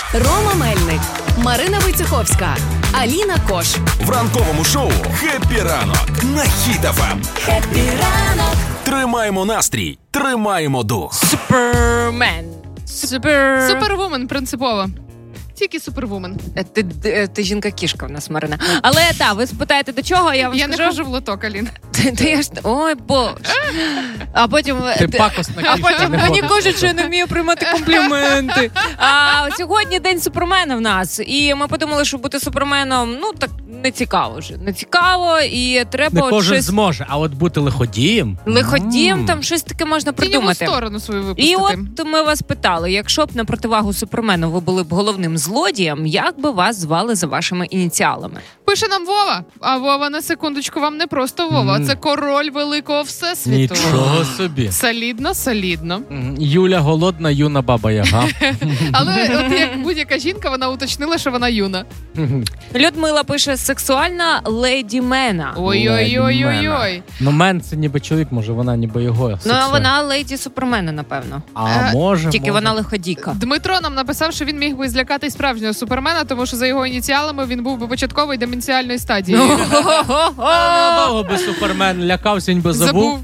Рома Мельник, Марина Войцеховська, Аліна Кош. В ранковому шоу «Хеппі ранок» на Хіт ФМ. Хеппі ранок. Тримаємо настрій, тримаємо дух. Супермен. Супервумен принципово. Тільки супервумен. Ти жінка-кішка в нас, Марина. Але ви спитаєте, до чого, я вам скажу. Не кажу в лоток, Алін. Ой, боже. А потім... Ти пакосна кішка. А потім мені кажуть, що я не вмію приймати компліменти. А сьогодні день супермена в нас. І ми подумали, що бути суперменом, так не цікаво вже. Не цікаво, і треба... Не кожен зможе, а от бути лиходієм... Лиходієм, там щось таке можна придумати. Тіньову сторону свою випустити. І от ми вас питали, якщо б на противагу супермену ви були б головним злодієм, як би вас звали за вашими ініціалами? Пише нам Вова. А Вова, на секундочку, вам не просто Вова. Це король великого всесвіту. Нічого собі. Солідно. Юля голодна, юна баба Яга. Але от як будь-яка жінка, вона уточнила, що вона юна. Людмила пише, сексуальна леді Мена. Ой-ой-ой-ой-ой. Мен це ніби чоловік, може вона ніби його сексуальна. Вона леді супермена, напевно. А може. Тільки вона лиходійка. Дмитро нам написав, що він міг би злякати справжнього супермена, тому що за його ініціалами він був би початкової деменціальної стадії. Довго би супермен лякався, він би забув.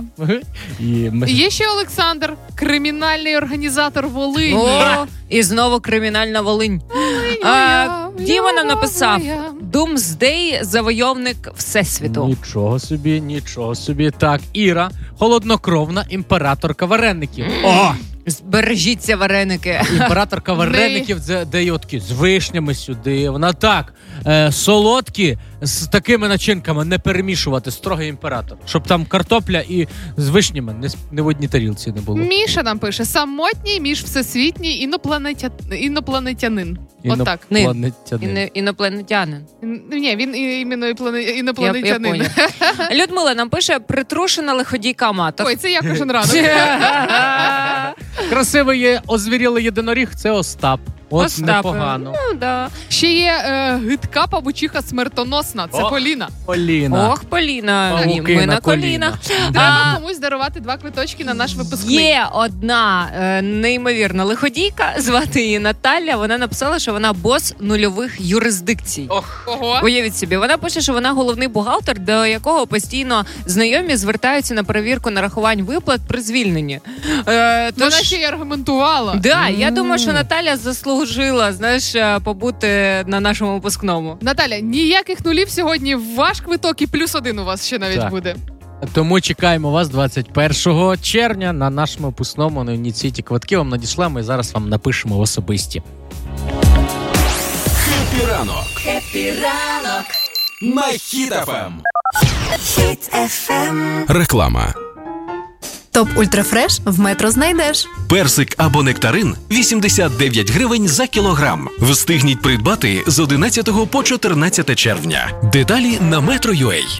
Є ще Олександр, кримінальний організатор Волині. І знову кримінальна Волинь. Діма нам написав, Думсдей, завойовник Всесвіту. Нічого собі. Так, Іра, холоднокровна імператорка вареників. Збережіться вареники. Імператорка вареників, де є такі з вишнями сюди. Вона так, солодкі з такими начинками не перемішувати. Строгий імператор. Щоб там картопля і з вишнями не в одній тарілці не було. Міша нам пише, самотній міжвсесвітній інопланетянин. Отак. Інопланетянин. Ні, він іменно інопланетянин. Людмила нам пише, притрушена лиходійка аматор. Ой, це я кожен ранок. Красивий озвірілий єдиноріг – це Остап. Непогано. Ще є гидка павучиха смертоносна. Це Поліна. Ох, Поліна. Ми на колінах. Треба комусь дарувати 2 квиточки на наш випускний. Є одна неймовірна лиходійка, звати її Наталя. Вона написала, що вона бос нульових юрисдикцій. Ого. Уявіть собі. Вона пише, що вона головний бухгалтер, до якого постійно знайомі звертаються на перевірку нарахувань виплат при звільненні. Вона ще й аргументувала. Я думаю, що Наталя заслужила, побути на нашому випускному. Наталя, ніяких нулів сьогодні, ваш квиток і +1 у вас ще навіть буде. Тому чекаємо вас 21 червня на нашому випускному. На ініціаті квитки вам надішлемо і зараз вам напишемо в особисті. Хеппі ранок на Хіт ФМ. Реклама. Топ Ультрафреш в Метро знайдеш. Персик або нектарин – 89 гривень за кілограм. Встигніть придбати з 11 по 14 червня. Деталі на Metro.ua.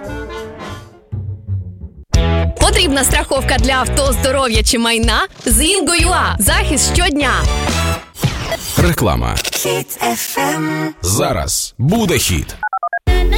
Потрібна страховка для авто, здоров'я чи майна? З Інго.ua. Захист щодня. Реклама. Зараз буде хіт.